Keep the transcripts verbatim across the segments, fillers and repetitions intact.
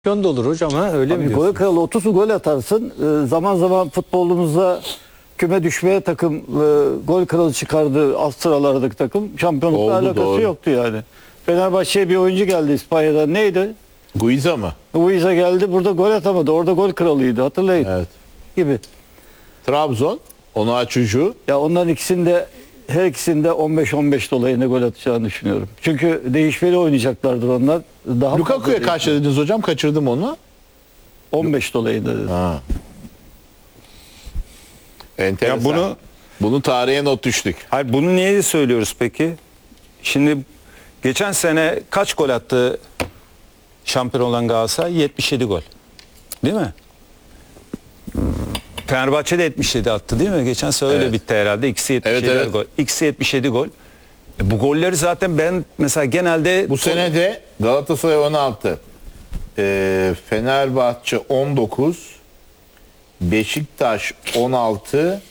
Şampiyon da olur hocam, ha öyle mi Gol diyorsun? kralı otuz gol atarsın. Ee, zaman zaman futbolumuzda küme düşmeye takım e, gol kralı çıkardı alt sıralardaki takım. Şampiyonlukla Oldu, alakası doğru. yoktu yani. Fenerbahçe'ye bir oyuncu geldi İspanya'dan. Neydi? Guiza mı? Luisa geldi. Burada gol atamadı. Orada gol kralıydı. Hatırlayın. Evet. Gibi. Trabzon, onu açıcı. Ya onların ikisinde her ikisinde on beş on beş dolayında gol atacağını düşünüyorum. Çünkü değişmeli oynayacaklardır onlar. Daha Lukaku'ya fazla karşı dediniz hocam, kaçırdım onu. on beş dolayında dedim. Ha. Enteresan. Ya bunu- bunu tarihe not düştük. Hayır, bunu niye söylüyoruz peki? Şimdi geçen sene kaç gol attı şampiyon olan Galatasaray? yetmiş yedi gol. Değil mi? Fenerbahçe de yetmiş yedi attı değil mi? Geçen sene öyle Evet. bitti herhalde. İkisi yetmiş yedi Evet, evet. gol. İkisi yetmiş yedi gol. E, bu golleri zaten ben mesela genelde Bu sene de Galatasaray on altı, ee, Fenerbahçe on dokuz, Beşiktaş on altı,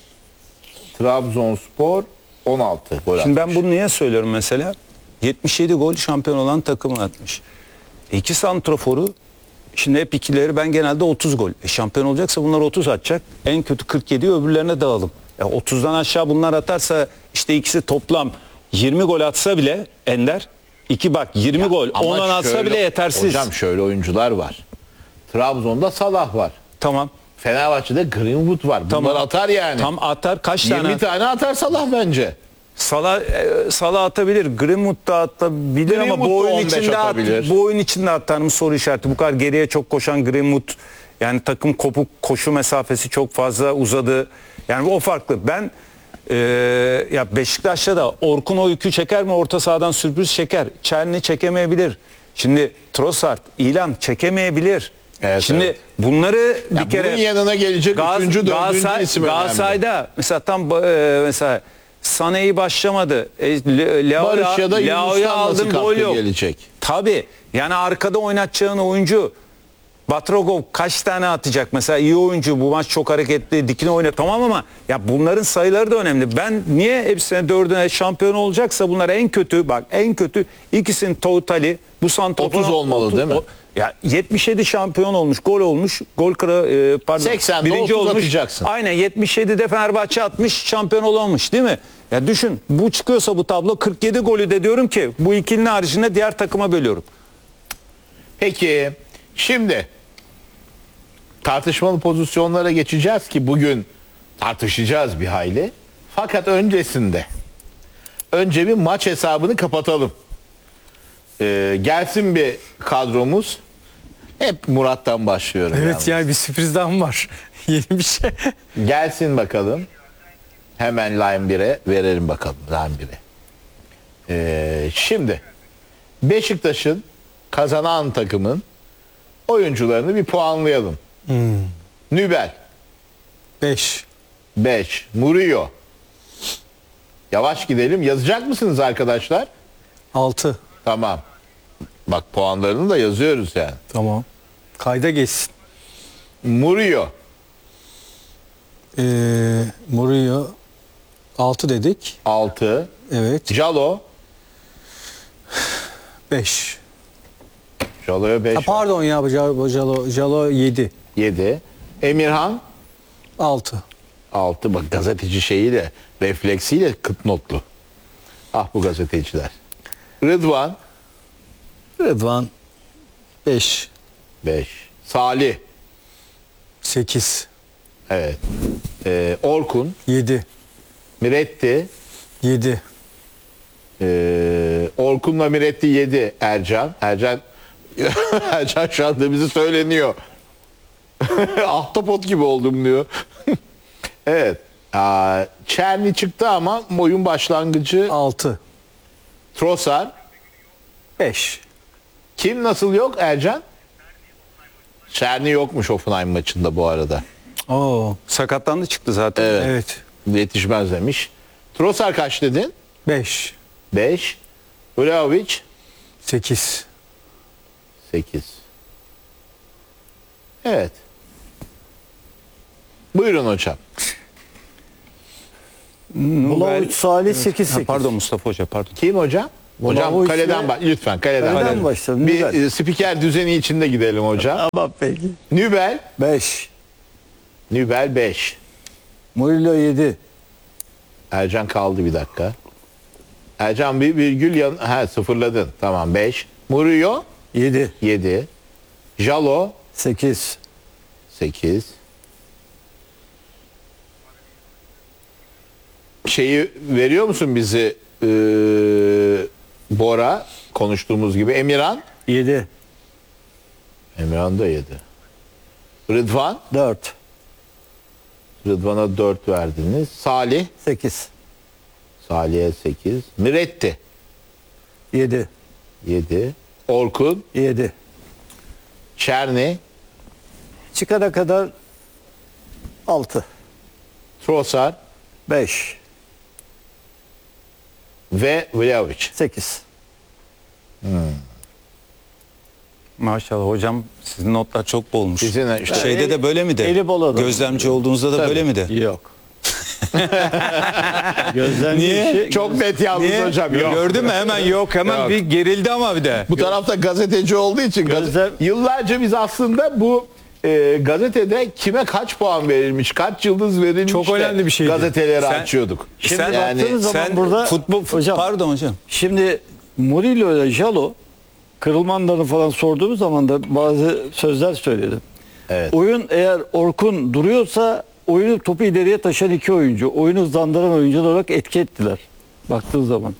Trabzonspor on altı gol Şimdi atmış. ben bunu niye söylüyorum mesela? yetmiş yedi gol şampiyon olan takım atmış. E, İki santraforu, şimdi hep ikileri ben genelde otuz gol. E, şampiyon olacaksa bunlar otuz atacak. En kötü kırk yedi öbürlerine dağılım. E, otuzdan aşağı bunlar atarsa işte ikisi toplam yirmi gol atsa bile Ender, iki bak yirmi gol Ama ondan atsa şöyle- bile yetersiz. Hocam şöyle oyuncular var. Trabzon'da Salah var. Tamam. Fenerbahçe'de Greenwood var. Bunlar Tamam. atar yani. Tam atar kaç yirmi tane? tane atar Salah bence. Salah e, Salah atabilir, Greenwood da atabilir ama Greenwood bu da oyun on beş içinde at, atabilir. bu oyun içinde atar mı soru işareti. Bu kadar geriye çok koşan Greenwood, yani takım kopuk, koşu mesafesi çok fazla uzadı. Yani o farklı. Ben e, ya Beşiktaş'ta da Orkun o yükü çeker mi? Orta sahadan sürpriz çeker. Çelni çekemeyebilir. Şimdi Trossard, İlan çekemeyebilir. Evet, Şimdi evet. bunları bir Ya kere bunun yanına gelecek Gal- üçüncü, dördüncü Galatasaray- isim önemli. Galatasaray'da mesela tam e, mesela Sané'yi başlamadı. E, Le- Leao'ya- Barış ya da Leao'ya Yunus'tan nasıl aldın, gol katkı yok. gelecek? Tabii. Yani arkada oynatacağın oyuncu Batrogov kaç tane atacak? Mesela iyi oyuncu, bu maç çok hareketli, dikine oyna, tamam ama ya bunların sayıları da önemli. Ben niye hepsine dördüne şampiyon olacaksa bunlar en kötü, bak en kötü ikisinin totali bu santrafor otuz olmalı değil mi? o- Ya yetmiş yedi şampiyon olmuş, gol olmuş, gol kıra, e, pardon. seksende birinci otuz olmuş. atacaksın. Aynen yetmiş yedide Fenerbahçe atmış, şampiyon olamamış değil mi? Ya düşün, bu çıkıyorsa bu tablo kırk yedi golü de diyorum ki bu ikilinin haricinde diğer takıma bölüyorum. Peki şimdi tartışmalı pozisyonlara geçeceğiz ki bugün tartışacağız bir hayli. Fakat öncesinde önce bir maç hesabını kapatalım. Ee, gelsin bir kadromuz. Hep Murat'tan başlıyorum. Evet yalnız. yani bir sürpriz daha mı var? Yeni bir şey. Gelsin bakalım. Hemen line bire verelim bakalım. Line bire. Ee, şimdi Beşiktaş'ın kazanan takımın oyuncularını bir puanlayalım. Nübel beş. beş. Murillo. Yavaş gidelim. Yazacak mısınız arkadaşlar? altı. Tamam. Bak puanlarını da yazıyoruz yani. Tamam. Kayda geçsin. Murillo Ee, Murillo altı dedik. altı. Evet. Jalo. beş. Jalo'ya beş. Ha, pardon ya bu Jalo, Jalo, Jalo yedi. yedi. Emirhan altı. altı. Bak gazeteci şeyiyle, refleksiyle kıt notlu. Ah bu gazeteciler. Rıdvan Rıdvan beş. beş. Salih. sekiz. Evet. Ee, Orkun. yedi. Miretti. yedi. Ee, Orkun'la Miretti yedi. Ercan. Ercan Ercan şu anda bizi söyleniyor. Ahtapot gibi oldum diyor. Evet. Aa, Çerni çıktı ama oyun başlangıcı altı. Trossard. beş. Kim nasıl yok Ercan? Çerni yokmuş Hoffenheim maçında bu arada. Oo. Sakatlandı çıktı zaten. Evet. Evet. Yetişmez demiş. Trossard kaç dedin? beş. beş. Vlahovic sekiz. sekiz. Evet. Buyurun hocam. Vlahovic, Salih sekiz Ha, sekiz. pardon Mustafa Hoca, pardon. Kim hocam? Hocam Vallahi o kaleden işle- bak lütfen kaleden. Kaleden Kaleden. başlayalım, Bir Nübel. e, spiker düzeni içinde gidelim hocam. Tamam peki. Nübel, beş. Nübel beş. Murillo yedi. Ercan kaldı bir dakika. Ercan bir virgül yan ha sıfırladın. Tamam beş. Murillo yedi. yedi. Jalo sekiz. sekiz. Şeyi veriyor musun bizi e, Bora konuştuğumuz gibi Emirhan? yedi. Emirhan da yedi. Rıdvan? dört. Rıdvan'a dört verdiniz. Salih? sekiz. Salih'e sekiz. Miretti? yedi. yedi. Orkun? yedi. Çerni? Çıkana kadar altı. Trossard? beş. Ve Vlahovic. sekiz. Maşallah hocam sizin notlar çok bolmuş. Sizin işte Şeyde de böyle mi de? eli bol adam. Gözlemci olduğunuzda da Tabii. böyle mi de? Yok. Gözlemci Niye? işi- çok net yalnız Niye? hocam. Yok. Gördün mü hemen yok hemen Yok. bir gerildi ama bir de. Bu tarafta gazeteci olduğu için gaz- Gözlem- yıllarca biz aslında bu e, gazetede kime kaç puan verilmiş, kaç yıldız verilmiş Çok de önemli bir şeydi. gazeteleri Sen- açıyorduk. Şimdi Sen- baktığınız zaman Sen burada futbol hocam, pardon hocam. şimdi Murillo ile Jalo kırılmanlarını falan sorduğumuz zaman da bazı sözler söyledim. Evet. Oyun eğer Orkun duruyorsa oyunu topu ileriye taşıyan iki oyuncu, oyunu hızlandıran oyuncu olarak etki ettiler. Baktığın zaman.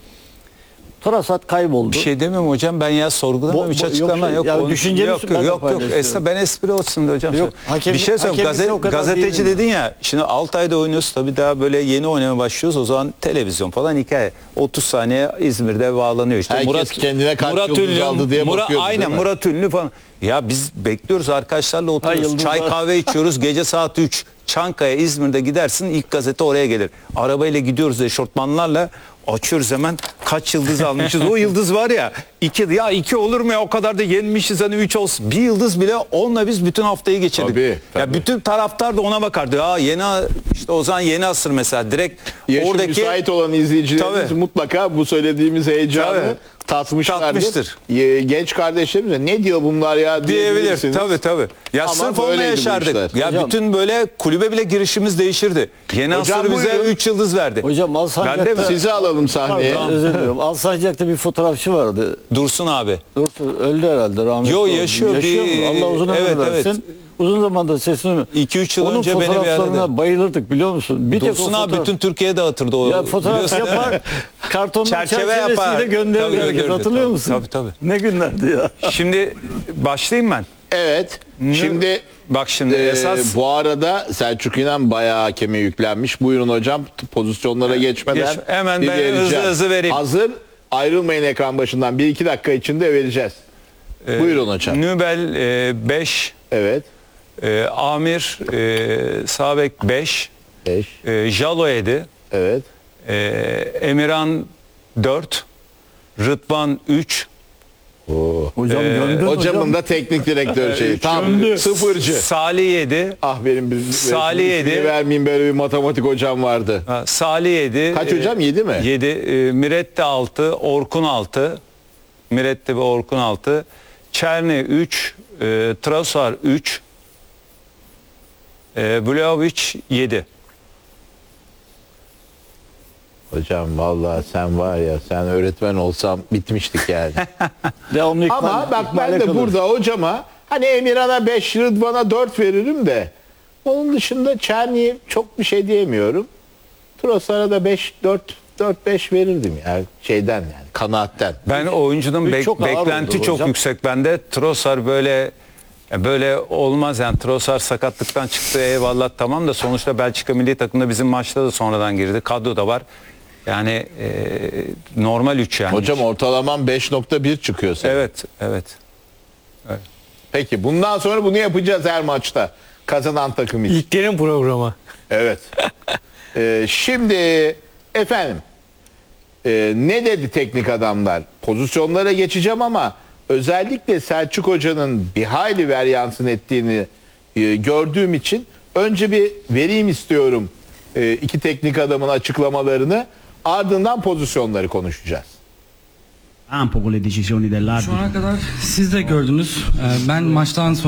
Torasat kayboldu. Bir şey demiyorum hocam ben ya sorgulamam Bo- hiç bo- açıklama yok, yok. ya Onu- düşünceni yok ben de yok yok. paylaşıyorum. Esna, ben espri olsun da hocam. Yok, hakem- bir şey söyleyeyim. hakemlikte Gazete, o kadar gazeteci değilim. dedin ya. Şimdi altı ayda oynuyoruz tabii daha böyle yeni oynamaya başlıyoruz. O zaman televizyon falan hikaye. otuz saniye İzmir'de bağlanıyor işte. Herkes kendine kaç yıldız aldı diye Murat, bakıyordu, aynen değil mi? Murat Ünlü falan. Ya biz bekliyoruz arkadaşlarla oturuyoruz. yıldızlar. Çay kahve içiyoruz. Gece saat üç. Çankaya İzmir'de gidersin ilk gazete oraya gelir. Arabayla gidiyoruz eşortmanlarla. Açıyoruz hemen kaç yıldız almışız. O yıldız var ya iki ya iki olur mu ya o kadar da yenmişiz hani üç olsun. Bir yıldız bile onunla biz bütün haftayı geçirdik. Tabii, Ya tabii. bütün taraftar da ona bakardı. Ha yeni işte o zaman yeni asır mesela direkt Yaşı oradaki müsait olan izleyicilerimiz Tabii. mutlaka bu söylediğimiz heyecanı Tabii. tatmışlardır. Tatmıştır. Ye- Genç kardeşlerimiz de ne diyor bunlar ya diyebilir. diyebilirsiniz. Tabii tabii. Ya Ama sırf onunla böyleydi bu yaşardık. işler. Ya Hocam- bütün böyle kulübe bile girişimiz değişirdi. Yeni Hocam asır bize buyurun. üç yıldız verdi. Hocam Ben de Alsancak'ta, Sizi alalım sahneye. Pardon, özür diliyorum. Alsancak'ta bir fotoğrafçı vardı. Dursun abi. Dursun öldü herhalde rahmetli. Yo, oldu. yaşıyor. Yaşıyor Bir- mu? Allah uzun ömür evet, evet. versin. Uzun zamandır sesini iki üç yıl Onun önce beni bir fotoğraflarına arada. bayılırdık biliyor musun? Bir tek Dursun o abi fotoğraf- bütün Türkiye'ye dağıtırdı o. ya fotoğraf biliyorsun. yapar, kartondan Çerçeve çerçevesiyle yapar. gönderir Tabii, herkes. gönderirdi. Hatırlıyor Tabii, musun? tabii, tabii. Ne günlerdi ya. Şimdi başlayayım ben. Evet. Şimdi Bak şimdi e, esas bu arada Selçuk İnan bayağı hakeme yüklenmiş. Buyurun hocam pozisyonlara geçmeden Geç- hemen bir ben hızlı vereceğim. hızlı vereyim. Hazır ayrılmayın ekran başından. bir iki dakika içinde vereceğiz. Buyurun hocam. Nübel beş, Evet. Amir e, Sabek beş, beş. e, Jalo yedi, Evet. e, Emirhan dört, Rıdvan üç, Hocam Ee, gönderdin Hocamın hocam. da teknik direktör şeyi. Tam gömdü. sıfırcı. Salih yedi, Ah benim bir Salih ismini yedi. vermeyeyim böyle bir matematik hocam vardı. ha, Salih yedi. Kaç hocam? Yedi mi? yedi, e, Miretti altı, Orkun altı, Miretti ve Orkun altı, Çerni üç, e, Trasar üç, e, Vlahovic yedi. Hocam vallahi sen var ya sen öğretmen olsam bitmiştik yani. Devamlı ikmal- Ama bak ben ikmale de kalır. burada hocama hani Emirhan'a beş, Rıdvan'a dört veririm de onun dışında Çerni'ye çok bir şey diyemiyorum. Trossard'a da beş, dört, dört beş verirdim ya şeyden yani kanaatten. Ben oyuncunun Çok bek- ağır beklenti oldu çok hocam. yüksek bende. Trossard böyle böyle olmaz yani Trossard sakatlıktan çıktı eyvallah tamam da sonuçta Belçika milli takımda bizim maçta da sonradan girdi. Kadro da var. Yani e, normal üç yani. Hocam ortalaman beş nokta bir çıkıyor senin. Evet, evet. Peki bundan sonra bunu yapacağız her maçta. Kazanan takım için. İlklerin programı. Evet. Ee, şimdi efendim e, ne dedi teknik adamlar? Pozisyonlara geçeceğim ama özellikle Selçuk Hoca'nın bir hayli varyansın ettiğini e, gördüğüm için önce bir vereyim istiyorum e, iki teknik adamın açıklamalarını, ardından pozisyonları konuşacağız. campo con le decisioni Şu dell'arbitro. ana kadar siz de gördünüz. Ee, Ben maçtan sonra